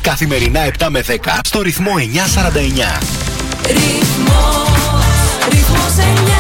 Καθημερινά 7 με 10 στο ρυθμό 949. Ρυθμός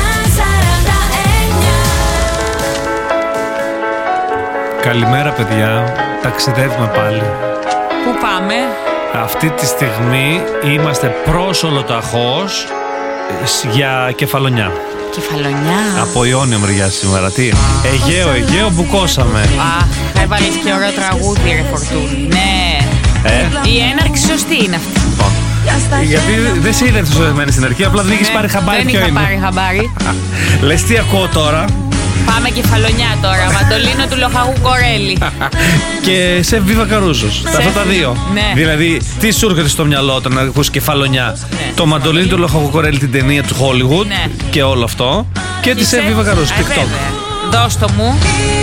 949. Καλημέρα παιδιά, ταξιδεύουμε πάλι. Πού πάμε? Αυτή τη στιγμή είμαστε προς Ολοταχώς για Κεφαλονιά. Κεφαλονιά. Από Ιόνιο μεριά σήμερα. Τι, Αιγαίο, μπουκώσαμε. Αχ, έβαλες και ωραίο τραγούδι ρε Φορτούνη. Ναι. Η έναρξη σωστή είναι αυτή. Γιατί δεν σε είδε εξωσωμένη στην αρχή, απλά δεν είχες πάρει χαμπάρι ποιο είναι. Δεν είχα πάρει χαμπάρι. Λες τι ακούω τώρα. Πάμε Κεφαλονιά τώρα. Μαντολίνο του Λοχαγού Κορέλη. Και σε Βίβα Καρούζος. Αυτά τα δύο. Ναι. Δηλαδή, τι σου έρχεται στο μυαλό όταν ακούς Κεφαλονιά? Ναι. Το Μαντολίνο του Λοχαγού Κορέλη, την ταινία του Hollywood, ναι, και όλο αυτό. Και τη σε Βίβα Καρούζος. TikTok. Δώσ' το μου.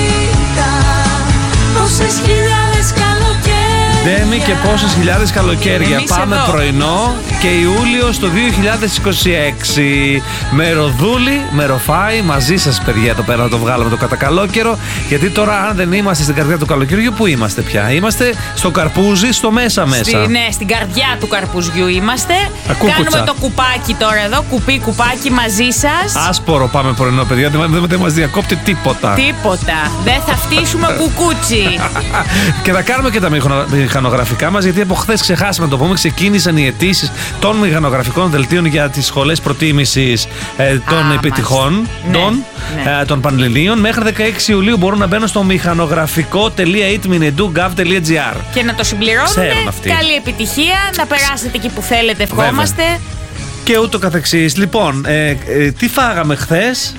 Πόσες χιλιάδες καλοκαίρια. Ντέμι και πόσες χιλιάδες καλοκαίρια. Εμείς Πάμε εδώ. πρωινό και Ιούλιος το 2026. Με Ροδούλη, με Ροφάι, μαζί σας παιδιά εδώ πέρα να το βγάλαμε το κατά καλό καιρό. Γιατί τώρα αν δεν είμαστε στην καρδιά του καλοκαιριού, πού είμαστε πια? Είμαστε στο καρπούζι, στο μέσα. Ναι, στην καρδιά του καρπουζιού είμαστε. Ακούκουτσα. Κάνουμε το κουπάκι τώρα εδώ. Κουπάκι μαζί σας. Άσπορο πάμε πρωινό παιδιά, δεν μας διακόπτει τίποτα. Τίποτα. Δεν θα φτύσουμε κουκούτσι. Και θα κάνουμε και τα μηχανογραφικά μας, γιατί από χθες ξεχάσαμε να το πούμε. Ξεκίνησαν οι αιτήσεις των μηχανογραφικών δελτίων για τις σχολές προτίμησης των επιτυχών των Πανελληνίων. Μέχρι 16 Ιουλίου μπορούν να μπαίνουν στο μηχανογραφικό.itminedu.gov.gr. Και να το συμπληρώνετε. Καλή επιτυχία. Να περάσετε εκεί που θέλετε. Ευχόμαστε. Βέβαια. Και ούτω καθεξής. Λοιπόν, τι φάγαμε χθες?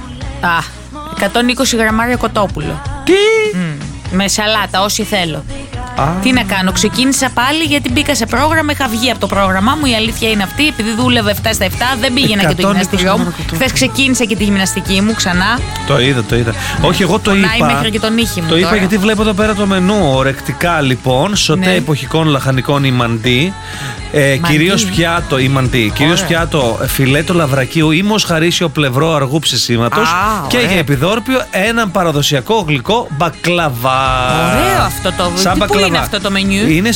120 γραμμάρια κοτόπουλο. Τι? Με σαλάτα, όσοι θέλω. Τι να κάνω, ξεκίνησα πάλι γιατί μπήκα σε πρόγραμμα. Είχα βγει από το πρόγραμμά μου. Η αλήθεια είναι αυτή. Επειδή δούλευε 7 στα 7, δεν πήγαινα και το γυμναστήριό μου. Χθες ξεκίνησα και τη γυμναστική μου ξανά. Το είδα. Όχι, εγώ το είπα. Μέχρι και τον ήχη μου. Το είπα γιατί βλέπω εδώ πέρα το μενού. Ορεκτικά λοιπόν, σωτέ εποχικών λαχανικών ή μαντί. Κυρίως πιάτο ή μαντί. Κυρίως πιάτο φιλέτο λαβρακίου ή μοσχαρίσιο πλευρό αργού ψησίματος. Και για επιδόρπιο έναν παραδοσιακό γλυκό μπακλαβά. Ωραίο αυτό το βίντεο. Πού είναι αυτό το μενιού? Είναι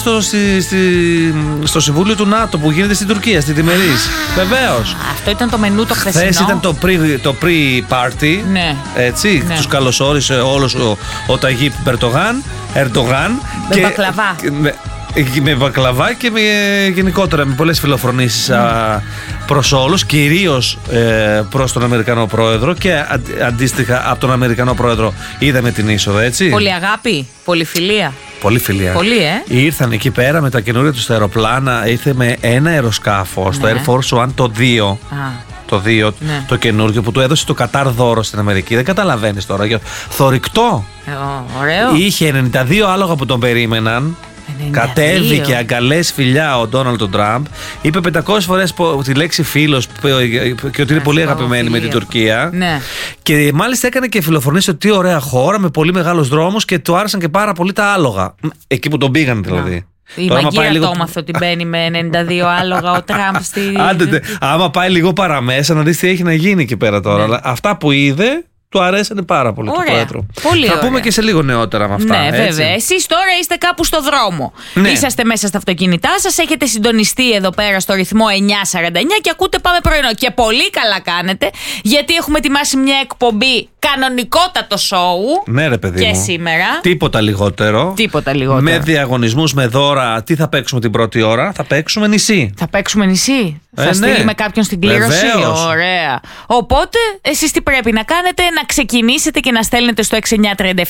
στο Συμβούλιο του ΝΑΤΟ που γίνεται στην Τουρκία, στη Διμερής. Βεβαίως. Αυτό ήταν το μενού το χθεσινό. Χθες ήταν το pre-party. Ναι. Έτσι, τους καλωσόρισε όλος ο Ταγίπ Ερντογάν. Με μπακλαβά. Με μπακλαβά και γενικότερα με πολλές φιλοφρονήσεις προς όλους, κυρίως προς τον Αμερικανό Πρόεδρο και αντίστοιχα από τον Αμερικανό Πρόεδρο είδαμε την είσοδο, έτσι. Πολύ αγάπη, πολύ φιλία. Πολύ φιλία. Πολύ, Ήρθαν εκεί πέρα με τα καινούρια τους αεροπλάνα, ήρθε με ένα αεροσκάφο, το Air Force One το 2. Το 2, το καινούργιο που του έδωσε το Κατάρ δώρο στην Αμερική. Δεν καταλαβαίνεις τώρα. Θορυκτό. Ωραίο. Είχε 92 άλογα που τον περίμεναν. 92. Κατέβηκε αγκαλές φιλιά ο Ντόναλντ Τραμπ. Είπε 500 φορές τη λέξη φίλος και ότι είναι πολύ αγαπημένη με την Τουρκία. Ναι. Και μάλιστα έκανε και φιλοφρονήσει ότι τι ωραία χώρα με πολύ μεγάλους δρόμους και του άρεσαν και πάρα πολύ τα άλογα. Εκεί που τον πήγαν δηλαδή. Η μαγεία το έμαθε ότι μπαίνει με 92 άλογα ο Τραμπ στη. Άντε, άμα πάει λίγο παραμέσα να δεις τι έχει να γίνει εκεί πέρα τώρα. Αλλά αυτά που είδε του αρέσανε πάρα πολύ του Πρόεδρου. Θα πούμε και σε λίγο νεότερα με αυτά. Ναι, βέβαια. Εσείς τώρα είστε κάπου στο δρόμο. Είσαστε μέσα στα αυτοκίνητά σας, έχετε συντονιστεί εδώ πέρα στο ρυθμό 949 και ακούτε Πάμε Πρωινό. Και πολύ καλά κάνετε, γιατί έχουμε ετοιμάσει μια εκπομπή κανονικότατο σόου. Ναι, ρε παιδί και μου. σήμερα. Τίποτα λιγότερο. Με διαγωνισμούς, με δώρα. Τι θα παίξουμε την πρώτη ώρα? Θα παίξουμε νησί. Θα παίξουμε νησί. Θα στείλουμε κάποιον στην κλήρωση. Βεβαίως. Ωραία. Οπότε, εσείς τι πρέπει να κάνετε? Να ξεκινήσετε και να στέλνετε στο 6937 949 949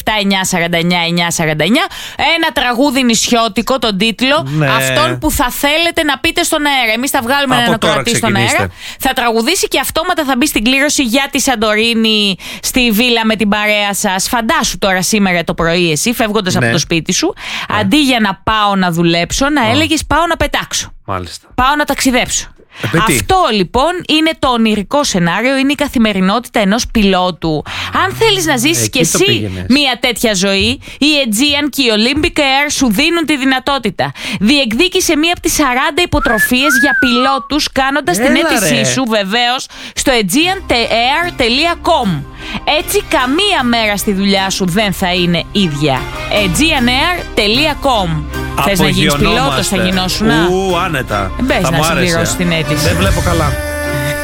ένα τραγούδι νησιώτικο, τον τίτλο, αυτόν που θα θέλετε να πείτε στον αέρα. Εμείς θα βγάλουμε έναν ακροατή στον αέρα. Θα τραγουδήσει και αυτόματα θα μπει στην κλήρωση για τη Σαντορίνη στη βίλα με την παρέα σας. Φαντάσου τώρα σήμερα το πρωί εσύ φεύγοντας από το σπίτι σου, αντί για να πάω να δουλέψω, να έλεγες πάω να πετάξω. Μάλιστα. Πάω να ταξιδέψω. Αυτό λοιπόν είναι το ονειρικό σενάριο, είναι η καθημερινότητα ενός πιλότου. Αν θέλεις να ζήσεις κι εσύ μια τέτοια ζωή, η Aegean και η Olympic Air σου δίνουν τη δυνατότητα. Διεκδίκησε μία από τις 40 υποτροφίες για πιλότους κάνοντας την αίτησή σου βεβαίως στο aegeanair.com. Έτσι καμία μέρα στη δουλειά σου δεν θα είναι ίδια. aegeanair.com. Θες να γίνεις πιλότος, θα γινώσουν? Άνετα. Μπες να συμπληρώσεις την αίτηση. Δεν βλέπω καλά.